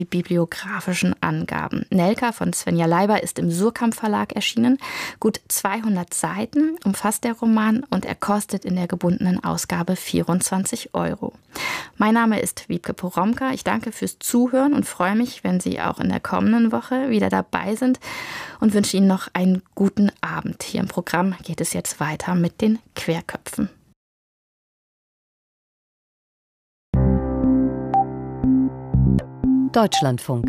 die bibliografischen Angaben. Nelka von Svenja Leiber ist im Surkamp Verlag erschienen. Gut 200 Seiten umfasst der Roman und er kostet in der gebundenen Ausgabe 24 €. Mein Name ist Wiebke Poromka. Ich danke fürs Zuhören und freue mich, wenn Sie auch in der kommenden Woche wieder dabei sind und wünsche Ihnen noch einen guten Abend. Hier im Programm geht es jetzt weiter mit den Querköpfen. Deutschlandfunk.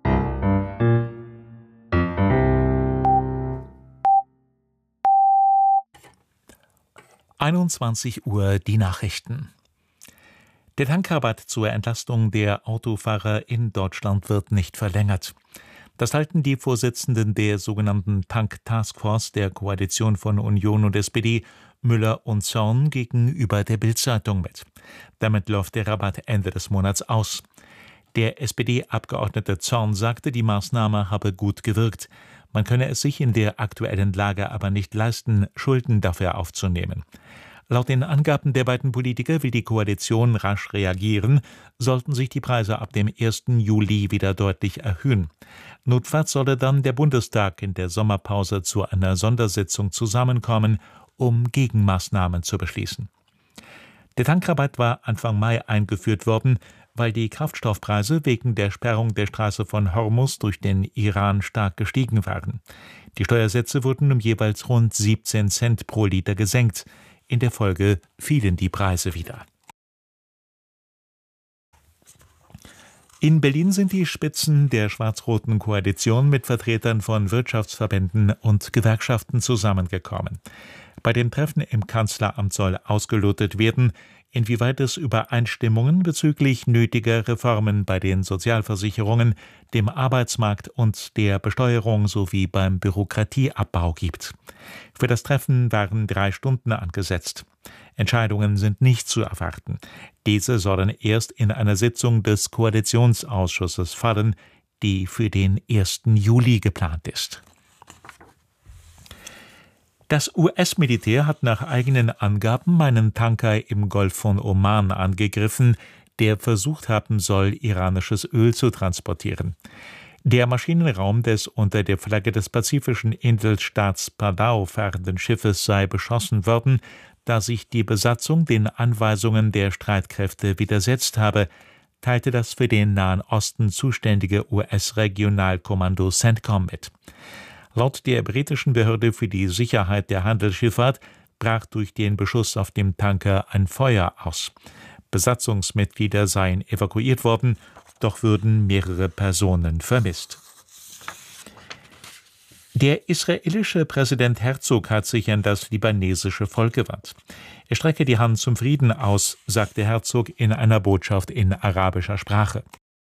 Uhr die Nachrichten. Der Tankrabatt zur Entlastung der Autofahrer in Deutschland wird nicht verlängert. Das halten die Vorsitzenden der sogenannten Tank-Taskforce der Koalition von Union und SPD, Müller und Zorn, gegenüber der Bild-Zeitung mit. Damit läuft der Rabatt Ende des Monats aus. Der SPD-Abgeordnete Zorn sagte, die Maßnahme habe gut gewirkt. Man könne es sich in der aktuellen Lage aber nicht leisten, Schulden dafür aufzunehmen. Laut den Angaben der beiden Politiker will die Koalition rasch reagieren, sollten sich die Preise ab dem 1. Juli wieder deutlich erhöhen. Notfalls solle dann der Bundestag in der Sommerpause zu einer Sondersitzung zusammenkommen, um Gegenmaßnahmen zu beschließen. Der Tankrabatt war Anfang Mai eingeführt worden, weil die Kraftstoffpreise wegen der Sperrung der Straße von Hormuz durch den Iran stark gestiegen waren. Die Steuersätze wurden um jeweils rund 17 Cent pro Liter gesenkt. In der Folge fielen die Preise wieder. In Berlin sind die Spitzen der schwarz-roten Koalition mit Vertretern von Wirtschaftsverbänden und Gewerkschaften zusammengekommen. Bei dem Treffen im Kanzleramt soll ausgelotet werden, inwieweit es Übereinstimmungen bezüglich nötiger Reformen bei den Sozialversicherungen, dem Arbeitsmarkt und der Besteuerung sowie beim Bürokratieabbau gibt. Für das Treffen waren 3 Stunden angesetzt. Entscheidungen sind nicht zu erwarten. Diese sollen erst in einer Sitzung des Koalitionsausschusses fallen, die für den 1. Juli geplant ist. Das US-Militär hat nach eigenen Angaben einen Tanker im Golf von Oman angegriffen, der versucht haben soll, iranisches Öl zu transportieren. Der Maschinenraum des unter der Flagge des pazifischen Inselstaats Palau fahrenden Schiffes sei beschossen worden, da sich die Besatzung den Anweisungen der Streitkräfte widersetzt habe, teilte das für den Nahen Osten zuständige US-Regionalkommando CENTCOM mit. Laut der britischen Behörde für die Sicherheit der Handelsschifffahrt brach durch den Beschuss auf dem Tanker ein Feuer aus. Besatzungsmitglieder seien evakuiert worden, doch würden mehrere Personen vermisst. Der israelische Präsident Herzog hat sich an das libanesische Volk gewandt. Er strecke die Hand zum Frieden aus, sagte Herzog in einer Botschaft in arabischer Sprache.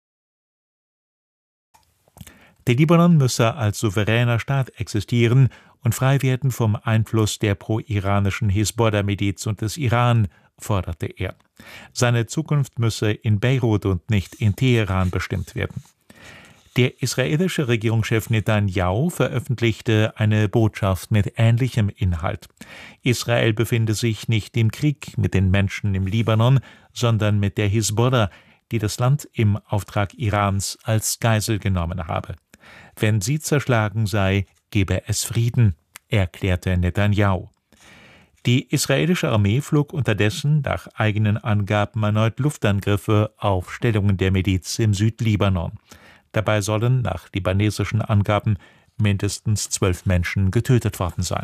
Der Libanon müsse als souveräner Staat existieren und frei werden vom Einfluss der pro-iranischen Hisbollah-Miliz und des Iran, forderte er. Seine Zukunft müsse in Beirut und nicht in Teheran bestimmt werden. Der israelische Regierungschef Netanyahu veröffentlichte eine Botschaft mit ähnlichem Inhalt. Israel befinde sich nicht im Krieg mit den Menschen im Libanon, sondern mit der Hisbollah, die das Land im Auftrag Irans als Geisel genommen habe. Wenn sie zerschlagen sei, gebe es Frieden, erklärte Netanyahu. Die israelische Armee flog unterdessen nach eigenen Angaben erneut Luftangriffe auf Stellungen der Miliz im Südlibanon. Dabei sollen nach libanesischen Angaben mindestens 12 Menschen getötet worden sein.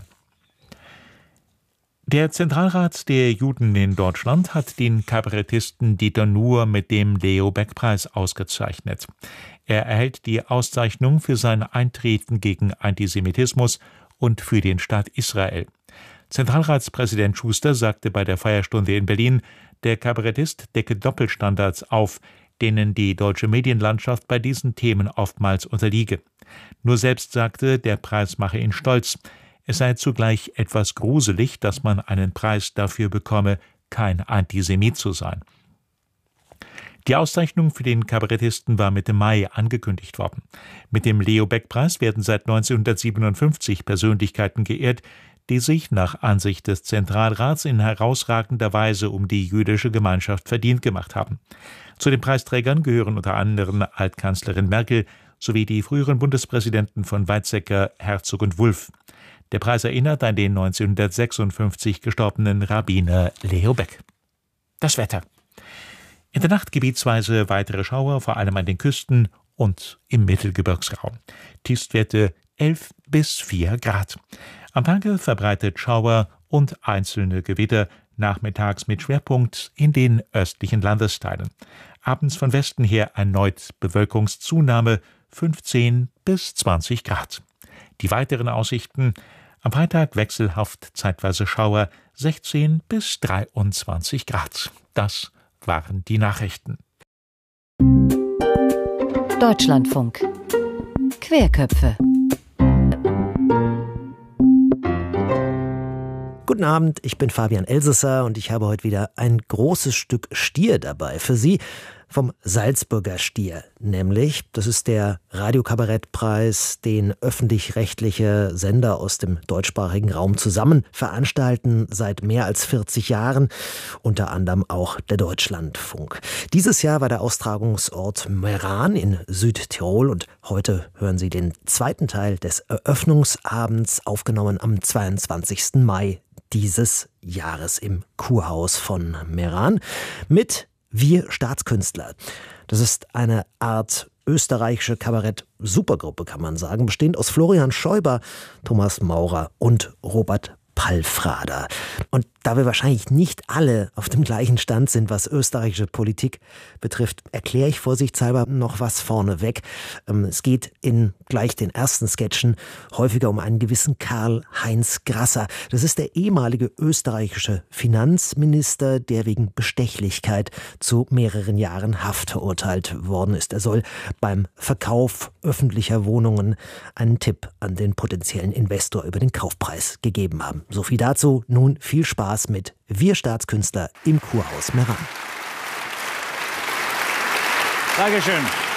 Der Zentralrat der Juden in Deutschland hat den Kabarettisten Dieter Nuhr mit dem Leo-Baeck-Preis ausgezeichnet. Er erhält die Auszeichnung für sein Eintreten gegen Antisemitismus und für den Staat Israel. Zentralratspräsident Schuster sagte bei der Feierstunde in Berlin, der Kabarettist decke Doppelstandards auf, denen die deutsche Medienlandschaft bei diesen Themen oftmals unterliege. Nur selbst sagte, der Preis mache ihn stolz. Es sei zugleich etwas gruselig, dass man einen Preis dafür bekomme, kein Antisemit zu sein. Die Auszeichnung für den Kabarettisten war Mitte Mai angekündigt worden. Mit dem Leo-Beck-Preis werden seit 1957 Persönlichkeiten geehrt, die sich nach Ansicht des Zentralrats in herausragender Weise um die jüdische Gemeinschaft verdient gemacht haben. Zu den Preisträgern gehören unter anderem Altkanzlerin Merkel sowie die früheren Bundespräsidenten von Weizsäcker, Herzog und Wulff. Der Preis erinnert an den 1956 gestorbenen Rabbiner Leo Beck. Das Wetter. In der Nacht gebietsweise weitere Schauer, vor allem an den Küsten und im Mittelgebirgsraum. Tiefstwerte 11 bis 4 Grad. Am Tage verbreitet Schauer und einzelne Gewitter, nachmittags mit Schwerpunkt in den östlichen Landesteilen. Abends von Westen her erneut Bewölkungszunahme 15 bis 20 Grad. Die weiteren Aussichten: am Freitag wechselhaft zeitweise Schauer 16 bis 23 Grad. Das waren die Nachrichten. Deutschlandfunk. Querköpfe. Guten Abend, ich bin Fabian Elsesser und ich habe heute wieder ein großes Stück Stier dabei für Sie. Vom Salzburger Stier, nämlich, das ist der Radiokabarettpreis, den öffentlich-rechtliche Sender aus dem deutschsprachigen Raum zusammen veranstalten seit mehr als 40 Jahren, unter anderem auch der Deutschlandfunk. Dieses Jahr war der Austragungsort Meran in Südtirol und heute hören Sie den zweiten Teil des Eröffnungsabends, aufgenommen am 22. Mai dieses Jahres im Kurhaus von Meran mit Wir Staatskünstler. Das ist eine Art österreichische Kabarett-Supergruppe, kann man sagen, bestehend aus Florian Schäuber, Thomas Maurer und Robert Palfrader. Und da wir wahrscheinlich nicht alle auf dem gleichen Stand sind, was österreichische Politik betrifft, erkläre ich vorsichtshalber noch was vorneweg. Es geht in gleich den ersten Sketchen häufiger um einen gewissen Karl-Heinz Grasser. Das ist der ehemalige österreichische Finanzminister, der wegen Bestechlichkeit zu mehreren Jahren Haft verurteilt worden ist. Er soll beim Verkauf öffentlicher Wohnungen einen Tipp an den potenziellen Investor über den Kaufpreis gegeben haben. So viel dazu. Nun viel Spaß mit Wir Staatskünstler im Kurhaus Meran. Dankeschön.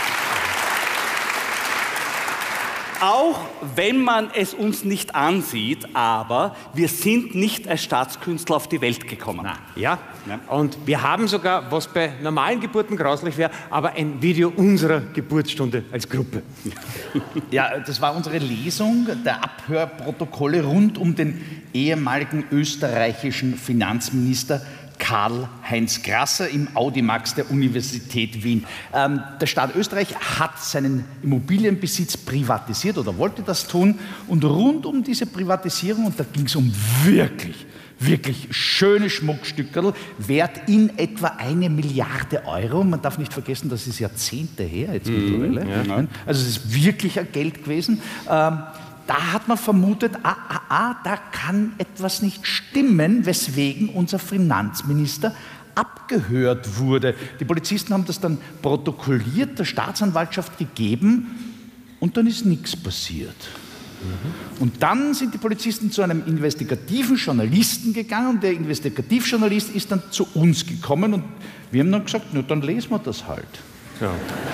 Auch wenn man es uns nicht ansieht, aber wir sind nicht als Staatskünstler auf die Welt gekommen. Ja, und wir haben sogar, was bei normalen Geburten grauslich wäre, aber ein Video unserer Geburtsstunde als Gruppe. Ja, das war unsere Lesung der Abhörprotokolle rund um den ehemaligen österreichischen Finanzminister Karl-Heinz Grasser im Audimax der Universität Wien. Der Staat Österreich hat seinen Immobilienbesitz privatisiert oder wollte das tun. Und rund um diese Privatisierung, und da ging es um wirklich schöne Schmuckstückerl, wert in etwa 1 Milliarde Euro. Man darf nicht vergessen, das ist Jahrzehnte her jetzt mittlerweile. Ja. Also es ist wirklich ein Geld gewesen. Da hat man vermutet, da kann etwas nicht stimmen, weswegen unser Finanzminister abgehört wurde. Die Polizisten haben das dann protokolliert, der Staatsanwaltschaft gegeben und dann ist nichts passiert. Und dann sind die Polizisten zu einem investigativen Journalisten gegangen und der Investigativjournalist ist dann zu uns gekommen und wir haben dann gesagt, na, dann lesen wir das halt. Ja.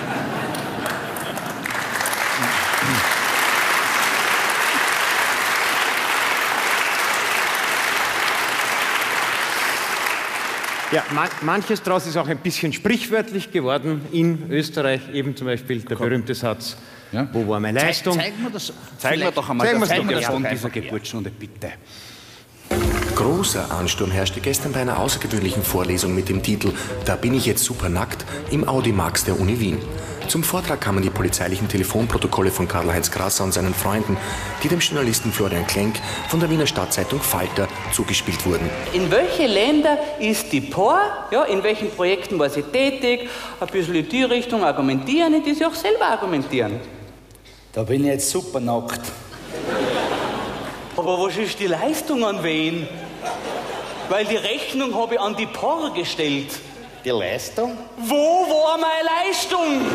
Ja, manches daraus ist auch ein bisschen sprichwörtlich geworden in Österreich, eben zum Beispiel der berühmte Satz, ja? Wo war meine Leistung? Zeigen wir doch einmal das von dieser Geburtsstunde, bitte. Großer Ansturm herrschte gestern bei einer außergewöhnlichen Vorlesung mit dem Titel »Da bin ich jetzt super nackt« im Audimax der Uni Wien. Zum Vortrag kamen die polizeilichen Telefonprotokolle von Karl-Heinz Grasser und seinen Freunden, die dem Journalisten Florian Klenk von der Wiener Stadtzeitung Falter zugespielt wurden. In welche Länder ist die POR? Ja, in welchen Projekten war sie tätig? Ein bisschen in die Richtung argumentieren, in die sie auch selber argumentieren. Da bin ich jetzt super nackt. Aber was ist die Leistung an wen? Weil die Rechnung habe ich an die POR gestellt. Die Leistung? Wo war meine Leistung?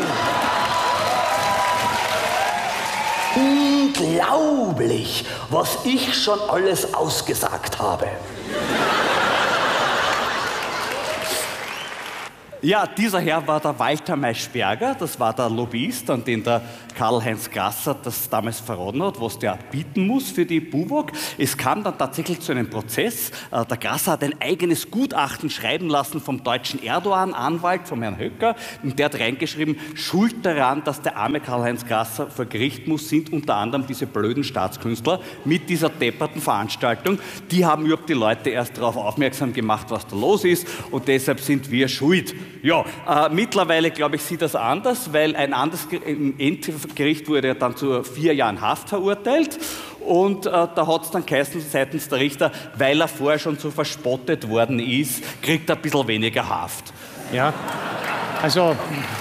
Unglaublich, was ich schon alles ausgesagt habe. Ja, dieser Herr war der Walter Maischberger, das war der Lobbyist, an den der Karl-Heinz Grasser das damals verraten hat, was der bieten muss für die BUWOG. Es kam dann tatsächlich zu einem Prozess. Der Grasser hat ein eigenes Gutachten schreiben lassen vom deutschen Erdogan-Anwalt, vom Herrn Höcker, und der hat reingeschrieben, schuld daran, dass der arme Karl-Heinz Grasser vor Gericht muss, sind unter anderem diese blöden Staatskünstler mit dieser depperten Veranstaltung. Die haben überhaupt die Leute erst darauf aufmerksam gemacht, was da los ist, und deshalb sind wir schuld. Ja, mittlerweile, glaube ich, sieht das anders, weil ein anderes Endgericht wurde ja dann zu 4 Jahren Haft verurteilt, und da hat es dann geheißen seitens der Richter, weil er vorher schon so verspottet worden ist, kriegt er ein bisschen weniger Haft. Ja, also...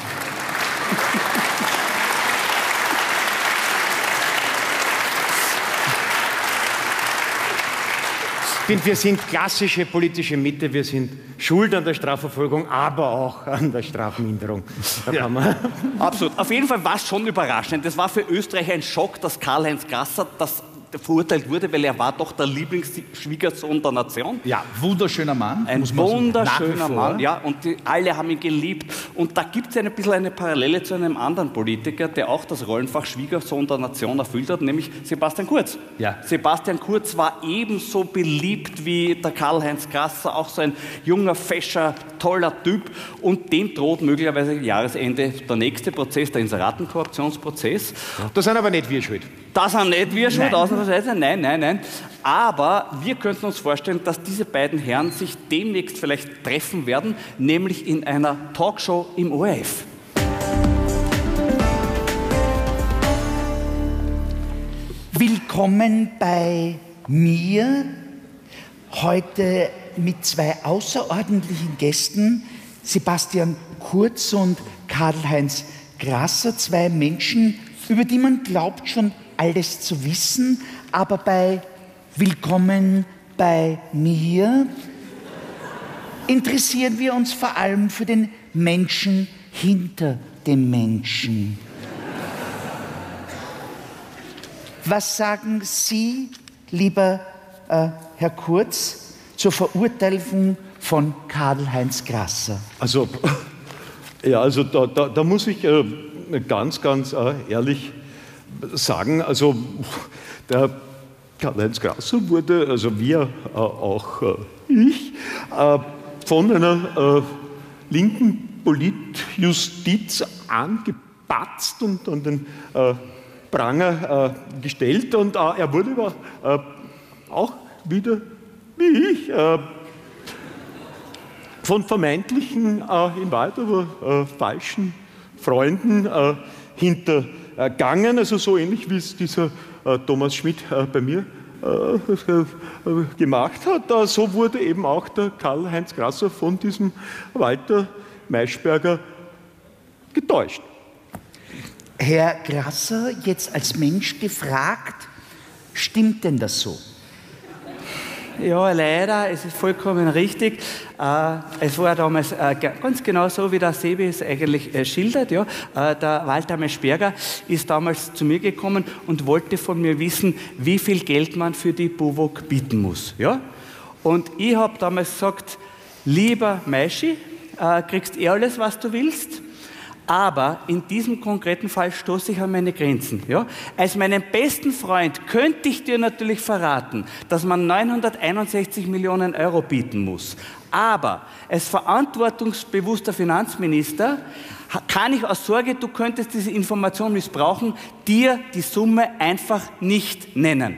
Wir sind klassische politische Mitte, wir sind schuld an der Strafverfolgung, aber auch an der Strafminderung. Ja, absolut. Auf jeden Fall war es schon überraschend. Das war für Österreich ein Schock, dass Karl-Heinz Grasser verurteilt wurde, weil er war doch der Lieblingsschwiegersohn der Nation. Ja, wunderschöner Mann. Ein wunderschöner Mann, ja, und alle haben ihn geliebt. Und da gibt es ein bisschen eine Parallele zu einem anderen Politiker, der auch das Rollenfach Schwiegersohn der Nation erfüllt hat, nämlich Sebastian Kurz. Ja. Sebastian Kurz war ebenso beliebt wie der Karl-Heinz Grasser, auch so ein junger, fescher, toller Typ, und dem droht möglicherweise Jahresende der nächste Prozess, der Inseratenkorruptionsprozess. Ja. Das sind aber nicht wir schuld. Das sind nicht wir schuld, ausnahmsweise. Nein. Aber wir könnten uns vorstellen, dass diese beiden Herren sich demnächst vielleicht treffen werden, nämlich in einer Talkshow im ORF. Willkommen bei mir, heute mit 2 außerordentlichen Gästen, Sebastian Kurz und Karl-Heinz Grasser, 2 Menschen, über die man glaubt schon alles zu wissen, aber bei Willkommen bei mir interessieren wir uns vor allem für den Menschen hinter dem Menschen. Was sagen Sie, lieber Herr Kurz, zur Verurteilung von Karl-Heinz Grasser? Also, ja, also da muss ich ganz ehrlich sagen, also der Karl-Heinz Grasser wurde, also wir auch ich, von einer linken Politjustiz angepatzt und an den Pranger gestellt, und er wurde aber auch wieder wie ich von vermeintlichen, in Wahrheit aber falschen Freunden hintergangen, also so ähnlich wie es dieser Thomas Schmidt bei mir gemacht hat. So wurde eben auch der Karl-Heinz Grasser von diesem Walter Maischberger getäuscht. Herr Grasser, jetzt als Mensch gefragt, stimmt denn das so? Ja, leider, es ist vollkommen richtig. Es war damals ganz genau so, wie der Sebi es eigentlich schildert. Ja. Der Walter Maischberger ist damals zu mir gekommen und wollte von mir wissen, wie viel Geld man für die BUWOG bieten muss. Ja. Und ich habe damals gesagt, lieber Maischi, kriegst alles, was du willst. Aber in diesem konkreten Fall stoße ich an meine Grenzen. Ja? Als meinen besten Freund könnte ich dir natürlich verraten, dass man 961 Millionen Euro bieten muss. Aber als verantwortungsbewusster Finanzminister kann ich aus Sorge, du könntest diese Information missbrauchen, dir die Summe einfach nicht nennen.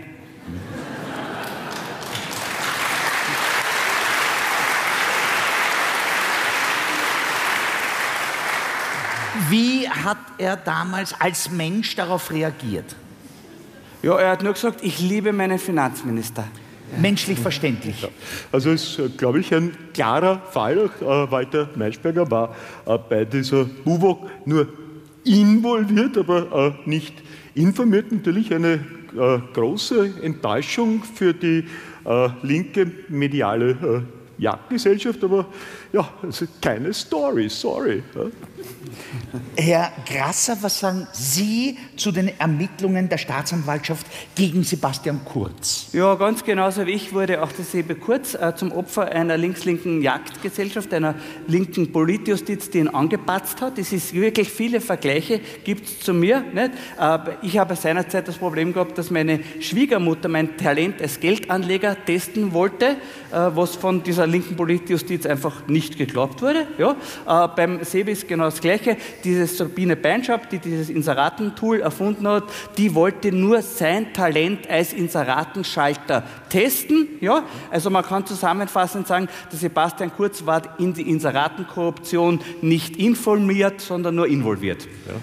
Wie hat er damals als Mensch darauf reagiert? Ja, er hat nur gesagt, ich liebe meinen Finanzminister. Menschlich verständlich. Ja. Also es ist, glaube ich, ein klarer Fall. Walter Maischberger war bei dieser BUWOG nur involviert, aber nicht informiert. Natürlich eine große Enttäuschung für die linke mediale Jagdgesellschaft, aber ja, also keine Story, sorry. Ja. Herr Grasser, was sagen Sie zu den Ermittlungen der Staatsanwaltschaft gegen Sebastian Kurz? Ja, ganz genauso wie ich wurde auch der Sebe Kurz zum Opfer einer links-linken Jagdgesellschaft, einer linken Politjustiz, die ihn angepatzt hat. Es ist wirklich viele Vergleiche, gibt es zu mir. Nicht? Ich habe seinerzeit das Problem gehabt, dass meine Schwiegermutter mein Talent als Geldanleger testen wollte, was von dieser linken Politjustiz einfach nicht geglaubt wurde. Ja? Beim Sebe ist genau das Gleiche. Diese Sabine Beinschab, die dieses Inseratentool erfunden hat, die wollte nur sein Talent als Inseratenschalter testen. Ja? Also man kann zusammenfassend sagen, der Sebastian Kurz war in die Inseratenkorruption nicht informiert, sondern nur involviert. Ja.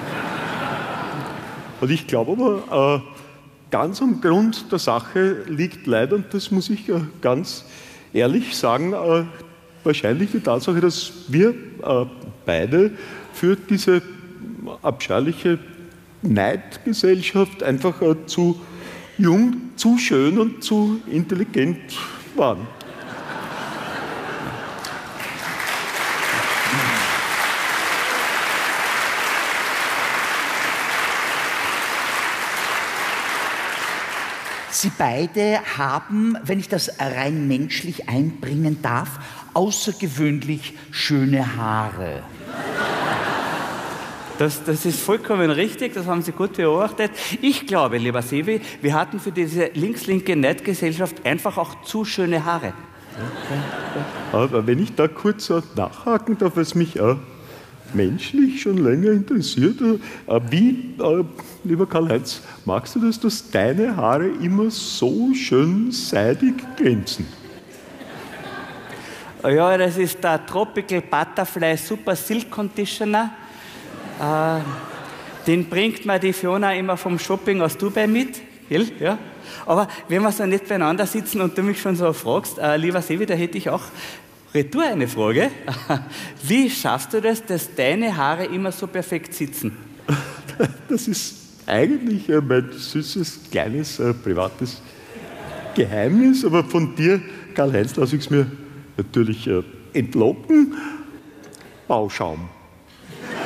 Und ich glaube aber, ganz am Grund der Sache liegt leider, und das muss ich ganz ehrlich sagen, wahrscheinlich die Tatsache, dass wir beide für diese abscheuliche Neidgesellschaft einfach zu jung, zu schön und zu intelligent waren. Sie beide haben, wenn ich das rein menschlich einbringen darf, außergewöhnlich schöne Haare. Das ist vollkommen richtig, das haben Sie gut beobachtet. Ich glaube, lieber Sebi, wir hatten für diese links-linke Neidgesellschaft einfach auch zu schöne Haare. Aber wenn ich da kurz nachhaken darf, was mich menschlich schon länger interessiert, wie, lieber Karl-Heinz, magst du das, dass deine Haare immer so schön seidig glänzen? Ja, das ist der Tropical Butterfly Super Silk Conditioner. Den bringt mir die Fiona immer vom Shopping aus Dubai mit. Ja? Aber wenn wir so nicht beieinander sitzen und du mich schon so fragst, lieber Sevi, da hätte ich auch retour eine Frage. Wie schaffst du das, dass deine Haare immer so perfekt sitzen? Das ist eigentlich mein süßes, kleines, privates Geheimnis, aber von dir, Karl-Heinz, lasse ich es mir natürlich entlocken. Bauschaum.